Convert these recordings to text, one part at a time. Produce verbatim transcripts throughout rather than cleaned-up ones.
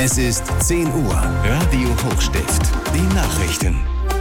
Es ist zehn Uhr. Radio Hochstift. Die Nachrichten.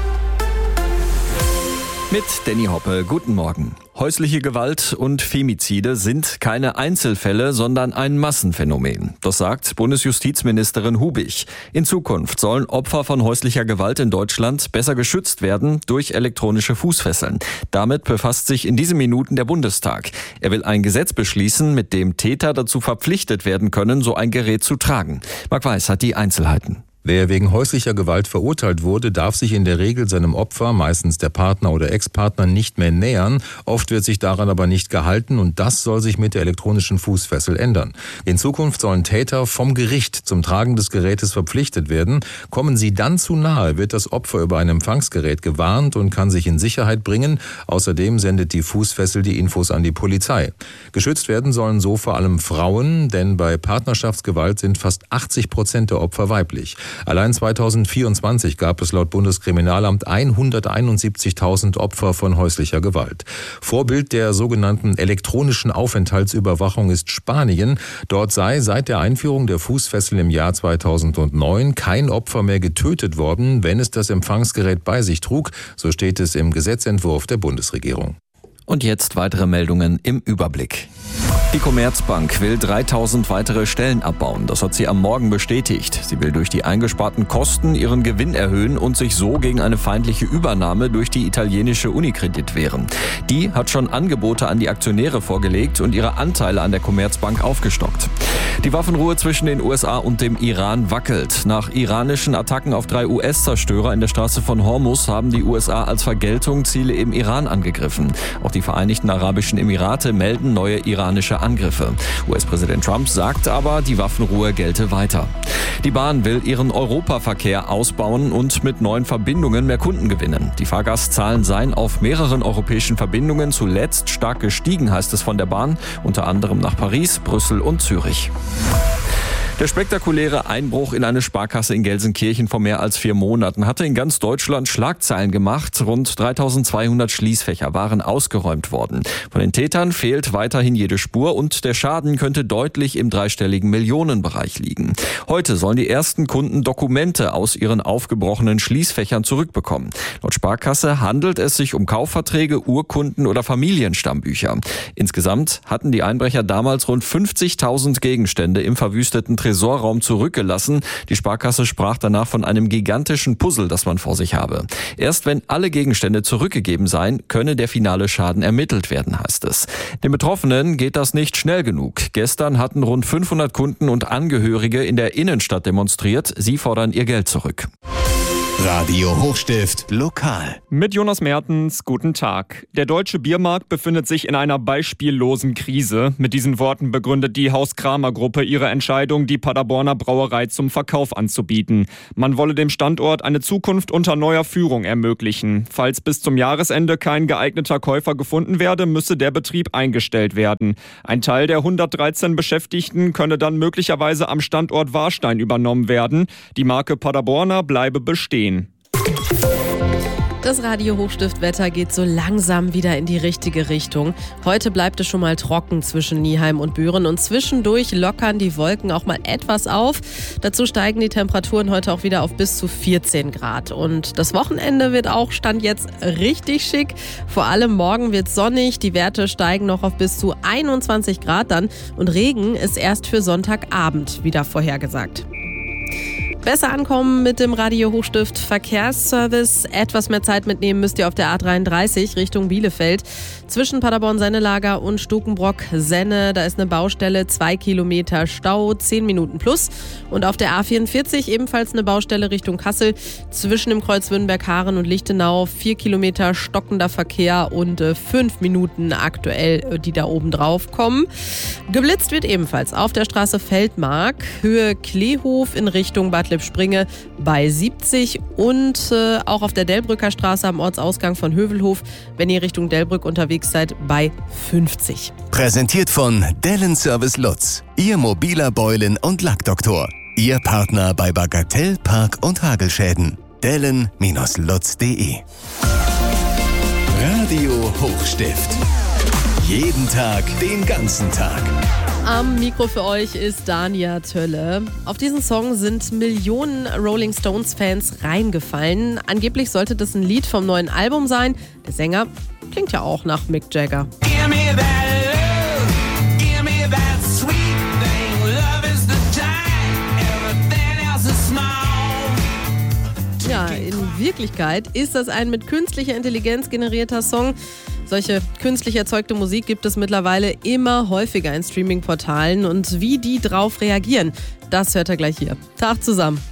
Mit Danny Hoppe, guten Morgen. Häusliche Gewalt und Femizide sind keine Einzelfälle, sondern ein Massenphänomen. Das sagt Bundesjustizministerin Hubig. In Zukunft sollen Opfer von häuslicher Gewalt in Deutschland besser geschützt werden durch elektronische Fußfesseln. Damit befasst sich in diesen Minuten der Bundestag. Er will ein Gesetz beschließen, mit dem Täter dazu verpflichtet werden können, so ein Gerät zu tragen. Marc Weiß hat die Einzelheiten. Wer wegen häuslicher Gewalt verurteilt wurde, darf sich in der Regel seinem Opfer, meistens der Partner oder Ex-Partner, nicht mehr nähern. Oft wird sich daran aber nicht gehalten und das soll sich mit der elektronischen Fußfessel ändern. In Zukunft sollen Täter vom Gericht zum Tragen des Gerätes verpflichtet werden. Kommen sie dann zu nahe, wird das Opfer über ein Empfangsgerät gewarnt und kann sich in Sicherheit bringen. Außerdem sendet die Fußfessel die Infos an die Polizei. Geschützt werden sollen so vor allem Frauen, denn bei Partnerschaftsgewalt sind fast achtzig Prozent der Opfer weiblich. Allein zweitausendvierundzwanzig gab es laut Bundeskriminalamt hunderteinundsiebzigtausend Opfer von häuslicher Gewalt. Vorbild der sogenannten elektronischen Aufenthaltsüberwachung ist Spanien. Dort sei seit der Einführung der Fußfessel im Jahr zweitausendneun kein Opfer mehr getötet worden, wenn es das Empfangsgerät bei sich trug. So steht es im Gesetzentwurf der Bundesregierung. Und jetzt weitere Meldungen im Überblick. Die Commerzbank will dreitausend weitere Stellen abbauen. Das hat sie am Morgen bestätigt. Sie will durch die eingesparten Kosten ihren Gewinn erhöhen und sich so gegen eine feindliche Übernahme durch die italienische Unicredit wehren. Die hat schon Angebote an die Aktionäre vorgelegt und ihre Anteile an der Commerzbank aufgestockt. Die Waffenruhe zwischen den U S A und dem Iran wackelt. Nach iranischen Attacken auf drei U S-Zerstörer in der Straße von Hormuz haben die U S A als Vergeltung Ziele im Iran angegriffen. Auch die Vereinigten Arabischen Emirate melden neue iranische Angriffe. U S-Präsident Trump sagt aber, die Waffenruhe gelte weiter. Die Bahn will ihren Europaverkehr ausbauen und mit neuen Verbindungen mehr Kunden gewinnen. Die Fahrgastzahlen seien auf mehreren europäischen Verbindungen zuletzt stark gestiegen, heißt es von der Bahn, unter anderem nach Paris, Brüssel und Zürich. Der spektakuläre Einbruch in eine Sparkasse in Gelsenkirchen vor mehr als vier Monaten hatte in ganz Deutschland Schlagzeilen gemacht. Rund dreitausendzweihundert Schließfächer waren ausgeräumt worden. Von den Tätern fehlt weiterhin jede Spur und der Schaden könnte deutlich im dreistelligen Millionenbereich liegen. Heute sollen die ersten Kunden Dokumente aus ihren aufgebrochenen Schließfächern zurückbekommen. Laut Sparkasse handelt es sich um Kaufverträge, Urkunden oder Familienstammbücher. Insgesamt hatten die Einbrecher damals rund fünfzigtausend Gegenstände im verwüsteten Tresorraum zurückgelassen. Die Sparkasse sprach danach von einem gigantischen Puzzle, das man vor sich habe. Erst wenn alle Gegenstände zurückgegeben seien, könne der finale Schaden ermittelt werden, heißt es. Den Betroffenen geht das nicht schnell genug. Gestern hatten rund fünfhundert Kunden und Angehörige in der Innenstadt demonstriert. Sie fordern ihr Geld zurück. Radio Hochstift lokal. Mit Jonas Mertens, guten Tag. Der deutsche Biermarkt befindet sich in einer beispiellosen Krise. Mit diesen Worten begründet die Haus-Kramer-Gruppe ihre Entscheidung, die Paderborner Brauerei zum Verkauf anzubieten. Man wolle dem Standort eine Zukunft unter neuer Führung ermöglichen. Falls bis zum Jahresende kein geeigneter Käufer gefunden werde, müsse der Betrieb eingestellt werden. Ein Teil der hundertdreizehn Beschäftigten könne dann möglicherweise am Standort Warstein übernommen werden. Die Marke Paderborner bleibe bestehen. Das Radio Hochstift-Wetter geht so langsam wieder in die richtige Richtung. Heute bleibt es schon mal trocken zwischen Nieheim und Büren und zwischendurch lockern die Wolken auch mal etwas auf. Dazu steigen die Temperaturen heute auch wieder auf bis zu vierzehn Grad. Und das Wochenende wird auch Stand jetzt richtig schick. Vor allem morgen wird sonnig, die Werte steigen noch auf bis zu einundzwanzig Grad dann und Regen ist erst für Sonntagabend wieder vorhergesagt. Besser ankommen mit dem Radio Hochstift Verkehrsservice. Etwas mehr Zeit mitnehmen müsst ihr auf der A dreiunddreißig Richtung Bielefeld. Zwischen Paderborn-Sennelager und Stukenbrock-Senne, da ist eine Baustelle, zwei Kilometer Stau, zehn Minuten plus. Und auf der A vierundvierzig ebenfalls eine Baustelle Richtung Kassel. Zwischen dem Kreuz Wünnberg-Haaren und Lichtenau, vier Kilometer stockender Verkehr und äh, fünf Minuten aktuell, die da oben drauf kommen. Geblitzt wird ebenfalls auf der Straße Feldmark, Höhe Kleehof in Richtung Bad Lippspringe bei siebzig und äh, auch auf der Delbrücker Straße am Ortsausgang von Hövelhof, wenn ihr Richtung Delbrück unterwegs seid, bei fünfzig. Präsentiert von Dellen Service Lutz, Ihr mobiler Beulen- und Lackdoktor. Ihr Partner bei Bagatell, Park- und Hagelschäden. dellen Bindestrich lutz punkt de Radio Hochstift. Jeden Tag, den ganzen Tag. Am Mikro für euch ist Dania Tölle. Auf diesen Song sind Millionen Rolling Stones-Fans reingefallen. Angeblich sollte das ein Lied vom neuen Album sein. Der Sänger klingt ja auch nach Mick Jagger. Ja, in Wirklichkeit ist das ein mit künstlicher Intelligenz generierter Song. Solche künstlich erzeugte Musik gibt es mittlerweile immer häufiger in Streaming-Portalen. Und wie die drauf reagieren, das hört ihr gleich hier. Tag zusammen.